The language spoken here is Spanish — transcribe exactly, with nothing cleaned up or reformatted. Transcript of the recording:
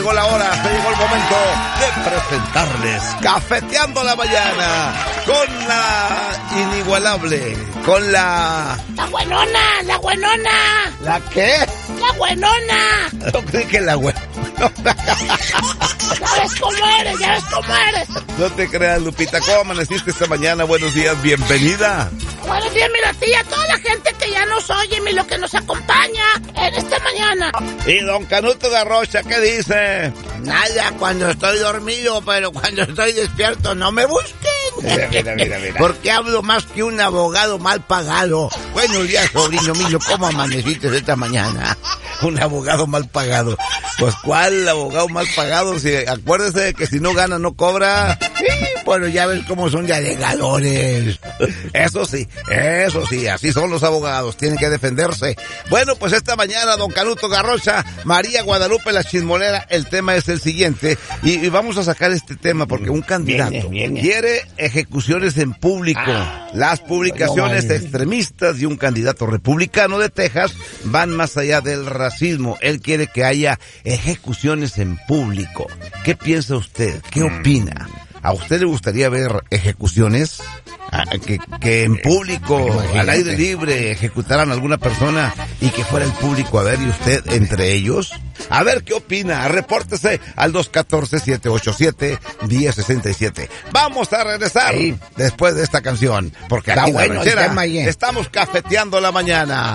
Llegó la hora, se llegó el momento de presentarles Cafeteando la Mañana con la inigualable, con la... ¡La buenona! ¡La buenona! ¿La qué? ¡La buenona! Yo creí que la buenona. Ya ves cómo eres, ya ves cómo eres. No te creas, Lupita. ¿Cómo amaneciste esta mañana? Buenos días, bienvenida. Buenos días, mira, tía, toda la gente que ya nos oye y lo que nos acompaña en esta mañana. Y don Canuto Garrocha, ¿qué dice? Nada, cuando estoy dormido, pero cuando estoy despierto no me busquen. Mira, mira, mira, mira. Porque hablo más que un abogado mal pagado. Buenos días, sobrino mío, ¿cómo amaneciste esta mañana? Un abogado mal pagado. Pues, ¿cuál abogado mal pagado? Si, acuérdese de que si no gana, no cobra. Sí, bueno, ya ves cómo son de alegadores. Eso sí, eso sí, así son los abogados, tienen que defenderse. Bueno, pues esta mañana, don Canuto Garrocha, María Guadalupe la Chismolera, el tema es el siguiente, y, y vamos a sacar este tema porque un candidato viene, viene. quiere ejecuciones en público. Ah, Las publicaciones no, extremistas de un candidato republicano de Texas van más allá del racismo. Él quiere que haya ejecuciones en público. ¿Qué piensa usted? ¿Qué opina? ¿A usted le gustaría ver ejecuciones? Que, que en público, Imagínate. al aire libre, ejecutaran a alguna persona y que fuera el público a ver y usted entre ellos? A ver qué opina. Repórtese al dos uno cuatro, siete ocho siete, uno cero seis siete. Vamos a regresar sí. después de esta canción, porque Está aquí bueno en la ranchera el tema, estamos cafeteando la mañana.